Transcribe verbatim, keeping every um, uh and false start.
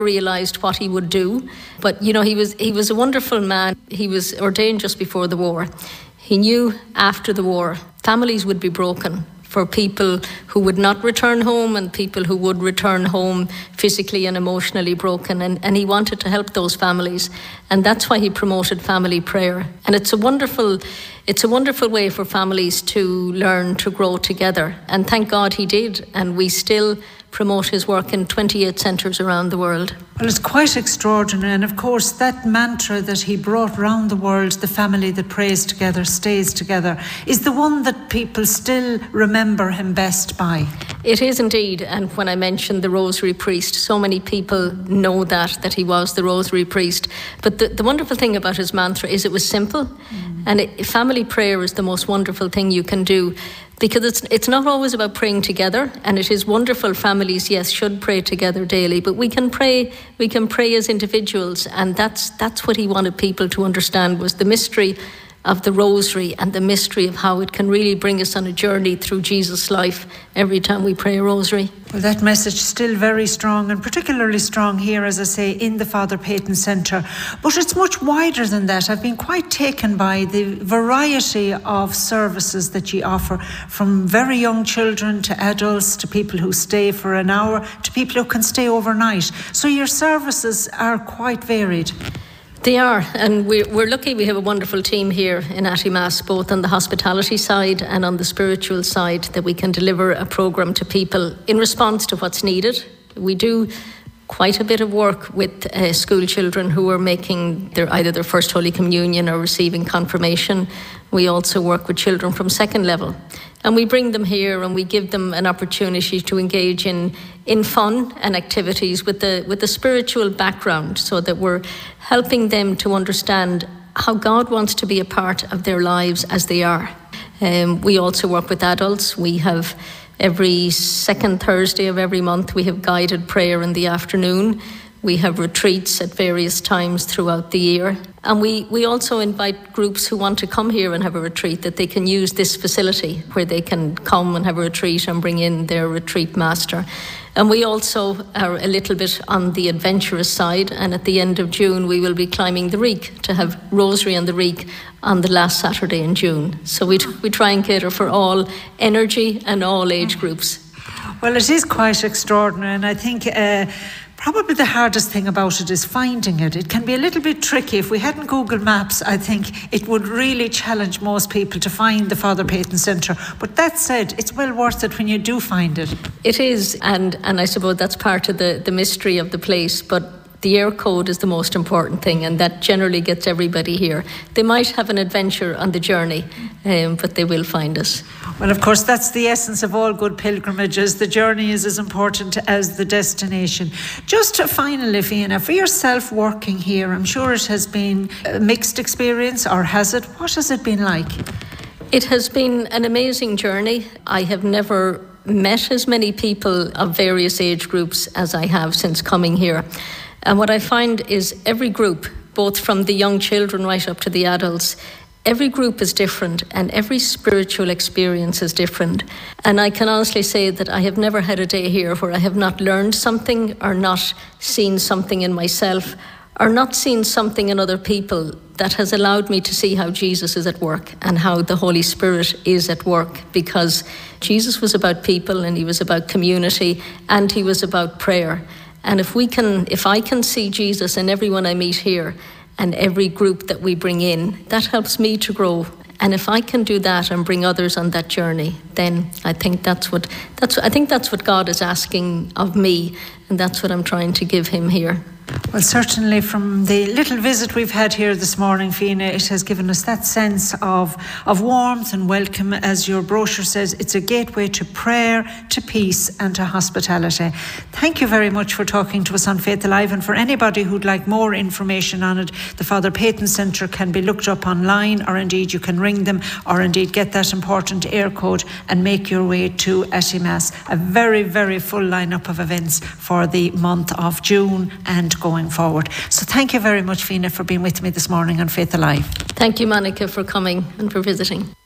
realised what he would do. But, you know, he was he was a wonderful man. He was ordained just before the war. He knew after the war families would be broken for people who would not return home and people who would return home physically and emotionally broken. And, and he wanted to help those families. And that's why he promoted family prayer. And it's a wonderful, it's a wonderful way for families to learn to grow together. And thank God he did. And we still promote his work in twenty-eight centres around the world. Well, it's quite extraordinary. And of course, that mantra that he brought round the world, the family that prays together, stays together, is the one that people still remember him best by. It is indeed. And when I mentioned the Rosary Priest, so many people know that, that he was the Rosary Priest. But the, the wonderful thing about his mantra is it was simple. Mm. And it, family prayer is the most wonderful thing you can do. Because it's it's not always about praying together, and it is wonderful. Families, yes, should pray together daily, but we can pray we can pray as individuals, and that's that's what he wanted people to understand, was the mystery of the Rosary and the mystery of how it can really bring us on a journey through Jesus' life every time we pray a Rosary. Well, that message is still very strong, and particularly strong here, as I say, in the Father Peyton Centre. But it's much wider than that. I've been quite taken by the variety of services that you offer, from very young children to adults to people who stay for an hour to people who can stay overnight. So your services are quite varied. They are, and we're, we're lucky we have a wonderful team here in Attimas, both on the hospitality side and on the spiritual side, that we can deliver a programme to people in response to what's needed. We do quite a bit of work with uh, school children who are making their either their first Holy Communion or receiving confirmation. We also work with children from second level. And we bring them here and we give them an opportunity to engage in, in fun and activities with the with the spiritual background, so that we're helping them to understand how God wants to be a part of their lives as they are. Um, we also work with adults. We have every second Thursday of every month, we have guided prayer in the afternoon. We have retreats at various times throughout the year. And we, we also invite groups who want to come here and have a retreat, that they can use this facility where they can come and have a retreat and bring in their retreat master. And we also are a little bit on the adventurous side. And at the end of June, we will be climbing the Reek to have Rosary on the Reek on the last Saturday in June. So we, we try and cater for all energy and all age groups. Well, it is quite extraordinary. And I think Uh, probably the hardest thing about it is finding it. It can be a little bit tricky. If we hadn't Google Maps, I think it would really challenge most people to find the Father Peyton Centre. But that said, it's well worth it when you do find it. It is, and, and I suppose that's part of the, the mystery of the place. But the air code is the most important thing, and that generally gets everybody here. They might have an adventure on the journey, um, but they will find us. Well, of course, that's the essence of all good pilgrimages. The journey is as important as the destination. Just finally, Fianna, for yourself working here, I'm sure it has been a mixed experience, or has it? What has it been like? It has been an amazing journey. I have never met as many people of various age groups as I have since coming here. And what I find is every group, both from the young children right up to the adults, every group is different and every spiritual experience is different. And I can honestly say that I have never had a day here where I have not learned something or not seen something in myself or not seen something in other people that has allowed me to see how Jesus is at work and how the Holy Spirit is at work, because Jesus was about people and he was about community and he was about prayer. And if we can, if I can see Jesus in everyone I meet here and every group that we bring in, that helps me to grow. And if I can do that and bring others on that journey, then I think that's what that's I think that's what God is asking of me, and that's what I'm trying to give him here. Well, certainly from the little visit we've had here this morning, Fianna, it has given us that sense of, of warmth and welcome. As your brochure says, it's a gateway to prayer, to peace and to hospitality. Thank you very much for talking to us on Faith Alive, and for anybody who'd like more information on it, the Father Peyton Centre can be looked up online, or indeed you can ring them, or indeed get that important air code and make your way to Attimas. A very, very full lineup of events for the month of June and going forward. So thank you very much, Fianna, for being with me this morning on Faith Alive. Thank you, Monica, for coming and for visiting.